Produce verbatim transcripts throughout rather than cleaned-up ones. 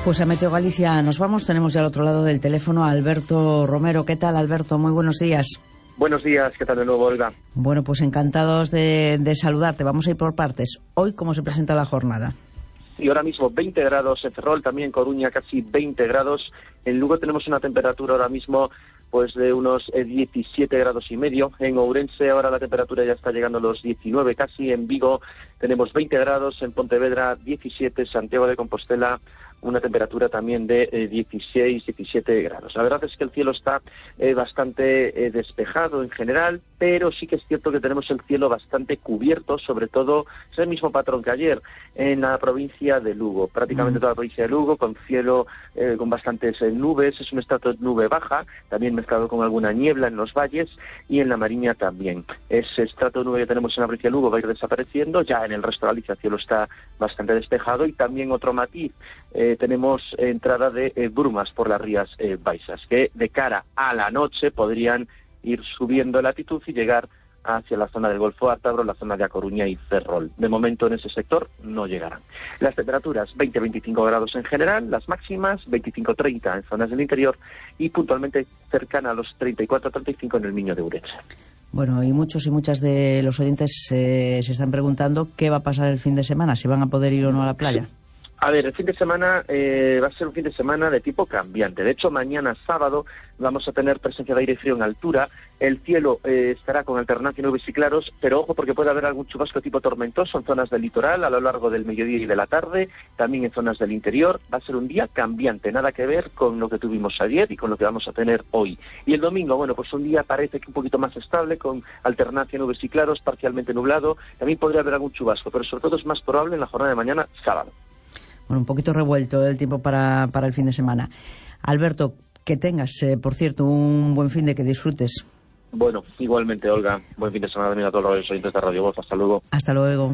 Pues a Meteo Galicia nos vamos. Tenemos ya al otro lado del teléfono a Alberto Romero. ¿Qué tal, Alberto? Muy buenos días. Buenos días, ¿qué tal de nuevo, Olga? Bueno, pues encantados de, de saludarte. Vamos a ir por partes. Hoy, ¿cómo se presenta la jornada? Y ahora mismo veinte grados en Ferrol, también en Coruña casi veinte grados. En Lugo tenemos una temperatura ahora mismo pues de unos eh, diecisiete grados y medio. En Ourense ahora la temperatura ya está llegando a los diecinueve casi. En Vigo tenemos veinte grados, en Pontevedra diecisiete, Santiago de Compostela una temperatura también de eh, dieciséis, diecisiete grados. La verdad es que el cielo está eh, bastante eh, despejado en general, pero sí que es cierto que tenemos el cielo bastante cubierto, sobre todo, es el mismo patrón que ayer, en la provincia de Lugo. Prácticamente mm. toda la provincia de Lugo, con cielo eh, con bastantes eh, nubes, es un estrato de nube baja, también mezclado con alguna niebla en los valles y en la Mariña también. Ese estrato de nube que tenemos en la provincia de Lugo va a ir desapareciendo, ya en el resto de Galicia el cielo está bastante despejado y también otro matiz, eh, tenemos entrada de eh, brumas por las rías eh, baixas, que de cara a la noche podrían ir subiendo latitud y llegar hacia la zona del Golfo Ártabro, la zona de A Coruña y Ferrol. De momento en ese sector no llegarán. Las temperaturas veinte a veinticinco grados en general, las máximas veinticinco a treinta en zonas del interior y puntualmente cercana a los treinta y cuatro a treinta y cinco en el Miño de Ourense. Bueno, y muchos y muchas de los oyentes eh, se están preguntando qué va a pasar el fin de semana, si van a poder ir o no a la playa. A ver, el fin de semana eh, va a ser un fin de semana de tipo cambiante. De hecho, mañana sábado vamos a tener presencia de aire frío en altura. El cielo eh, estará con alternancia de nubes y claros, pero ojo porque puede haber algún chubasco tipo tormentoso en zonas del litoral a lo largo del mediodía y de la tarde, también en zonas del interior. Va a ser un día cambiante, nada que ver con lo que tuvimos ayer y con lo que vamos a tener hoy. Y el domingo, bueno, pues un día parece que un poquito más estable, con alternancia de nubes y claros, parcialmente nublado. También podría haber algún chubasco, pero sobre todo es más probable en la jornada de mañana, sábado. Bueno, un poquito revuelto el tiempo para, para el fin de semana. Alberto, que tengas, eh, por cierto, un buen fin de que disfrutes. Bueno, igualmente, Olga. Buen fin de semana también a todos los oyentes de Radio Voz. Hasta luego. Hasta luego.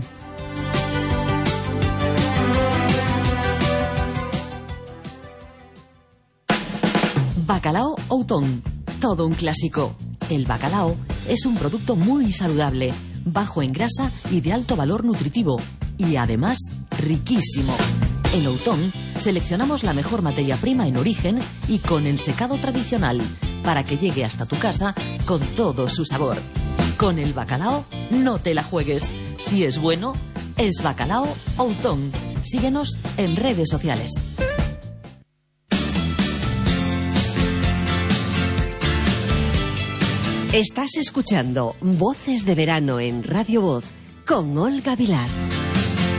Bacalao Outón. Todo un clásico. El bacalao es un producto muy saludable, bajo en grasa y de alto valor nutritivo. Y además, riquísimo. En Outón seleccionamos la mejor materia prima en origen y con ensecado tradicional para que llegue hasta tu casa con todo su sabor. Con el bacalao no te la juegues. Si es bueno, es Bacalao Outón. Síguenos en redes sociales. Estás escuchando Voces de Verano en Radio Voz con Olga Vilar.